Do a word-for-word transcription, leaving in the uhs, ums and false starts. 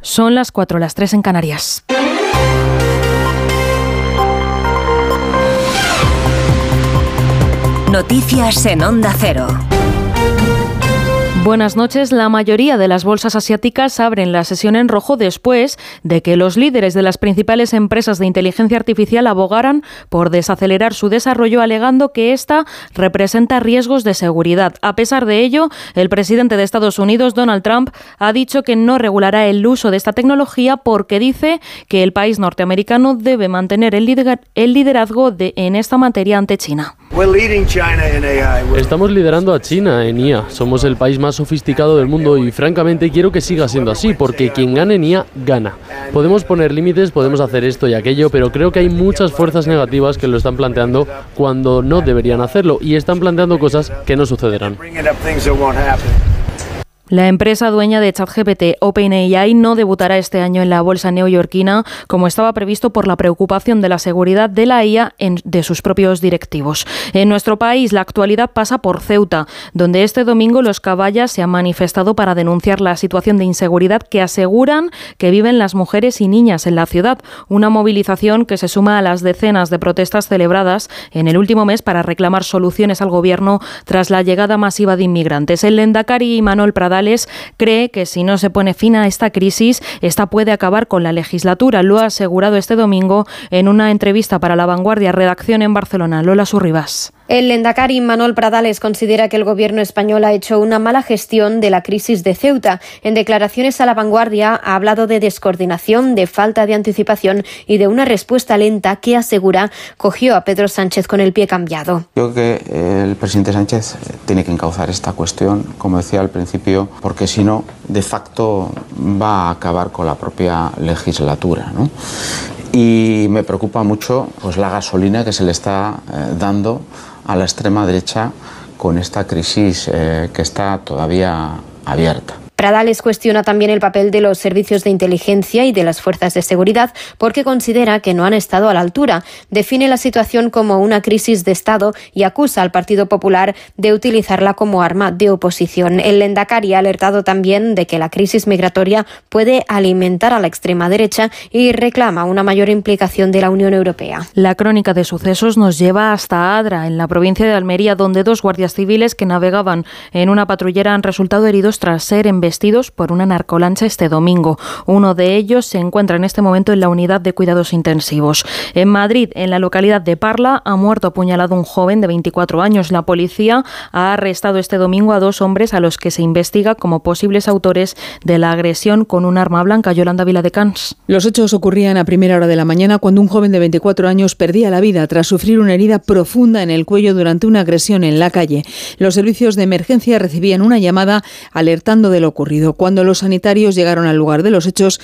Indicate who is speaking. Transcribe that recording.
Speaker 1: Son las cuatro, las tres en Canarias.
Speaker 2: Noticias en Onda Cero.
Speaker 1: Buenas noches. La mayoría de las bolsas asiáticas abren la sesión en rojo después de que los líderes de las principales empresas de inteligencia artificial abogaran por desacelerar su desarrollo, alegando que esta representa riesgos de seguridad. A pesar de ello, el presidente de Estados Unidos, Donald Trump, ha dicho que no regulará el uso de esta tecnología porque dice que el país norteamericano debe mantener el liderazgo de, en esta materia ante China.
Speaker 3: Estamos liderando a China en I A. Somos el país más sofisticado del mundo y francamente quiero que siga siendo así, porque quien gane en I A, gana. Podemos poner límites, podemos hacer esto y aquello, pero creo que hay muchas fuerzas negativas que lo están planteando cuando no deberían hacerlo y están planteando cosas que no sucederán.
Speaker 1: La empresa dueña de ChatGPT, OpenAI, no debutará este año en la bolsa neoyorquina como estaba previsto por la preocupación de la seguridad de la I A en, de sus propios directivos. En nuestro país, la actualidad pasa por Ceuta, donde este domingo los caballas se han manifestado para denunciar la situación de inseguridad que aseguran que viven las mujeres y niñas en la ciudad. Una movilización que se suma a las decenas de protestas celebradas en el último mes para reclamar soluciones al gobierno tras la llegada masiva de inmigrantes. El Lehendakari Imanol Pradales cree que si no se pone fin a esta crisis, esta puede acabar con la legislatura. Lo ha asegurado este domingo en una entrevista para La Vanguardia, redacción en Barcelona. Lola Surribas.
Speaker 4: El Lehendakari Imanol Pradales considera que el gobierno español ha hecho una mala gestión de la crisis de Ceuta. En declaraciones a La Vanguardia ha hablado de descoordinación, de falta de anticipación y de una respuesta lenta que, asegura, cogió a Pedro Sánchez con el pie cambiado.
Speaker 5: Creo que el presidente Sánchez tiene que encauzar esta cuestión, como decía al principio, porque si no, de facto va a acabar con la propia legislatura, ¿no? Y me preocupa mucho pues la gasolina que se le está eh, dando a la extrema derecha con esta crisis eh, que está todavía abierta.
Speaker 4: Pradales cuestiona también el papel de los servicios de inteligencia y de las fuerzas de seguridad porque considera que no han estado a la altura. Define la situación como una crisis de Estado y acusa al Partido Popular de utilizarla como arma de oposición. El Lehendakari ha alertado también de que la crisis migratoria puede alimentar a la extrema derecha y reclama una mayor implicación de la Unión Europea.
Speaker 1: La crónica de sucesos nos lleva hasta Adra, en la provincia de Almería, donde dos guardias civiles que navegaban en una patrullera han resultado heridos tras ser embestidos por una narcolancha este domingo. Uno de ellos se encuentra en este momento en la unidad de cuidados intensivos. En Madrid, en la localidad de Parla, ha muerto apuñalado un joven de veinticuatro años. La policía ha arrestado este domingo a dos hombres a los que se investiga como posibles autores de la agresión con un arma blanca. Yolanda Viladecans.
Speaker 6: Los hechos ocurrían a primera hora de la mañana cuando un joven de veinticuatro años perdía la vida tras sufrir una herida profunda en el cuello durante una agresión en la calle. Los servicios de emergencia recibían una llamada alertando de lo ocurrido. Cuando los sanitarios llegaron al lugar de los hechos,